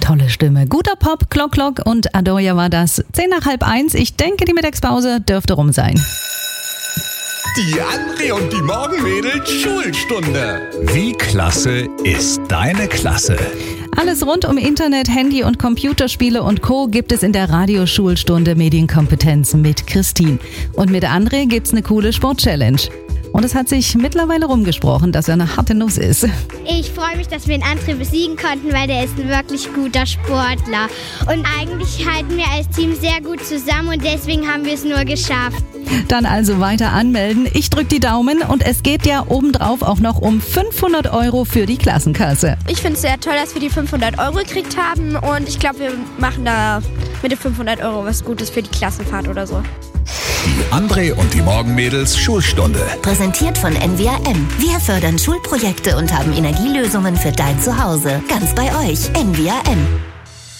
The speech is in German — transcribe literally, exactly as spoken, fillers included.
tolle Stimme. Guter Pop, Klock Klock und Adoya war das. Zehn nach halb eins. Ich denke, die Mittagspause dürfte rum sein. Die André und die Morgenmädels Schulstunde. Wie klasse ist deine Klasse? Alles rund um Internet, Handy und Computerspiele und Co. gibt es in der Radioschulstunde Medienkompetenz mit Christine. Und mit André gibt's eine coole Sport-Challenge. Und es hat sich mittlerweile rumgesprochen, dass er eine harte Nuss ist. Ich freue mich, dass wir den André besiegen konnten, weil der ist ein wirklich guter Sportler. Und eigentlich halten wir als Team sehr gut zusammen und deswegen haben wir es nur geschafft. Dann also weiter anmelden. Ich drücke die Daumen und es geht ja obendrauf auch noch um fünfhundert Euro für die Klassenkasse. Ich finde es sehr toll, dass wir die fünfhundert Euro gekriegt haben und ich glaube, wir machen da mit den fünfhundert Euro was Gutes für die Klassenfahrt oder so. Die André und die Morgenmädels Schulstunde. Präsentiert von N W A M. Wir fördern Schulprojekte und haben Energielösungen für dein Zuhause. Ganz bei euch. N W A M.